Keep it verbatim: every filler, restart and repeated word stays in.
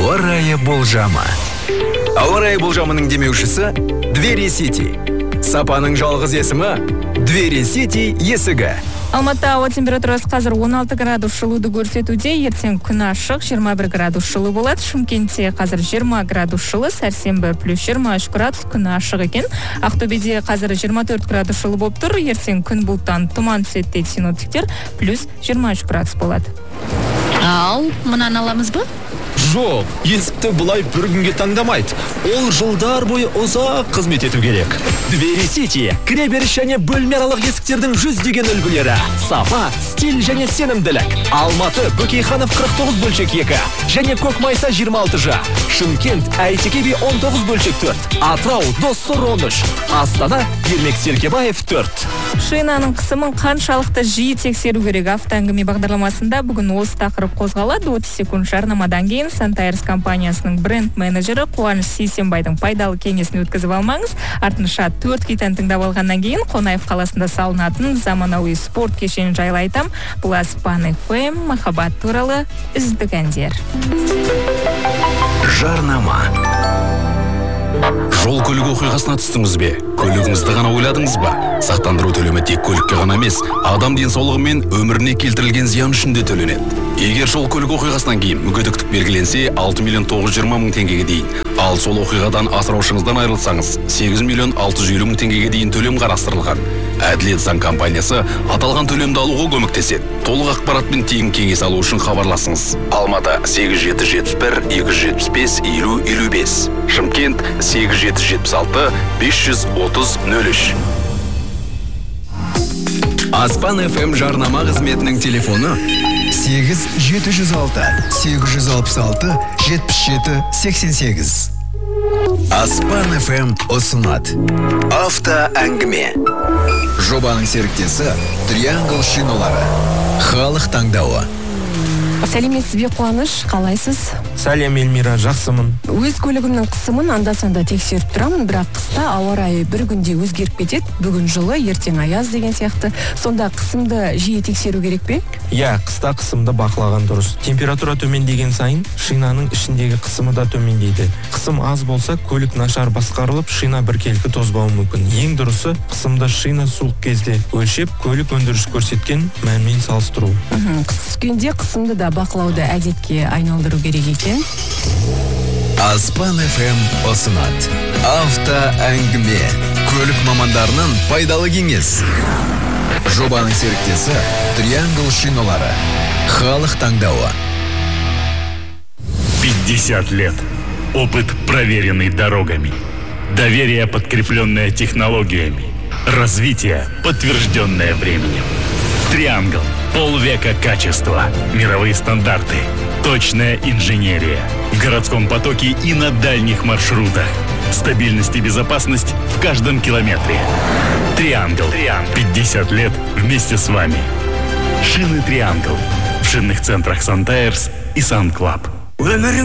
Ауа райы болжамы. Ауа райы болжамының демеушісі Двери Сити. Сапаның жалғыз есімі Двери Сити есігі. Алматыда ауа температурасы қазір он алты градус жылуды көрсетуде, ертең күн ашық, жиырма бір градус жылы болады. Шымкентте қазір жиырма градус жылы, сәрсенбі плюс жиырма үш градус, күн ашық екен. Ақтөбеде қазір жиырма төрт градус жылы болып тұр, ертең күн бұлттан тұман түседі дейді синоптиктер, плюс жиырма үш градус болады. Ал, мынаны аламыз ба? Жоқ, есікті бұлай бір күнге таңдамайды. Ол жылдар бойы ұзақ қызмет ету керек. Двери Сити, кіреберіс және бөлмералық есіктердің жүздеген үлгілері. Сапа, стиль және сенімділік. Алматы, Бөкейханов қырық тоғыз бөлшек екі. Және Көкмайса жиырма алты жа. Шымкент, Әйтеке би он тоғыз бөлшек төрт. Атырау, Доссор он үш. Астана, Ермек Серкебаев төрт. Шинаның қысымын қаншалықты жиі тексеру керек? Автоәңгіме бағдарламасында бүгін осы тақырып қозғалады. отыз секунд жарнамадан кейін Сантайрс компаниясының бренд-менеджері Қуаныш Сейсенбайдың пайдалы кеңесін өткізіп алмаңыз. Артынша төрт хитін тыңдап алғаннан кейін Қонаев қаласында салынатын заманауи спорт кешенін жайлы айтам. Бұл Аспан эф эм, махаббат туралы үздік әндер. Жарнама. Жол көлік оқиғасына түстіңіз бе? Көлігіңізді ғана ойладыңыз ба? Сақтандыру төлемі тек көлікке ғана емес, адам денсаулығы мен өміріне келтірілген зиян үшін де төленеді. Егер жол көлік оқиғасынан кейін мүгедектік белгіленсе, алты миллион тоғыз жүз жиырма мың теңгеге дейін. Ал сол оқиғадан асыраушыңыздан айырылсаңыз, сегіз миллион алты жүз елу мың теңгеге дейін төлем қарастырылған. Әділет заң компаниясы аталған төлемді алуға көмектеседі. Толық ақпаратпен тегін кеңес алу үшін хабарласыңыз. Алматы сегіз жеті жетпіс бір екі жүз жетпіс бес елу елу бес. Шымкент сегіз жеті жетпіс алты бес жүз отыз нөл үш. Аспан эф эм жарнама қызметінің телефоны сегіз жеті жүз алты сегіз жүз алпыс алты жетпіс жеті сексен сегіз. Аспан эф эм ұсынады. Авто әңгіме. Жобаның серіктесі Триангл шиналары. Халық таңдауы. Сәлеметсіз бе, Қуаныш, қалайсыз? Сәлем, Эльмира, жақсымын. Өз көлігімнің қысымын анда-санда тексеріп тұрамын, бірақ қыста ауа райы бір күнде өзгеріп кетеді. Бүгін жылы, ертең аяз деген сияқты. Сонда қысымды жиі тексеру керек пе? Иә, қыста қысымды бақылаған дұрыс. Температура төмендеген сайын шинаның ішіндегі қысымы да төмендейді. Қысым аз болса, көлік нашар басқарылып, шина біркелкі тозбауы мүмкін. Ең дұрысы, қысымды шина суық кезде өлшеп, көлік өндіріс көрсеткен мәнмен салыстыру. Қыс түскенде қысымды да бақылауды әдетке айналдыру керек екен. Аспан эф эм ұсынады. Авто әңгіме. Көлік мамандарының пайдалы кеңес. Жобаның серіктесі Триангл шиналары. Халық таңдауы. пятьдесят лет. Опыт, проверенный дорогами. Доверие, подкрепленное технологиями. Развитие, подтвержденное временем. Триангл. Полвека качества. Мировые стандарты. Точная инженерия. В городском потоке и на дальних маршрутах. Стабильность и безопасность в каждом километре. Триангл. пятьдесят лет вместе с вами. Шины Триангл. В шинных центрах Сантайрс и Сан Клаб.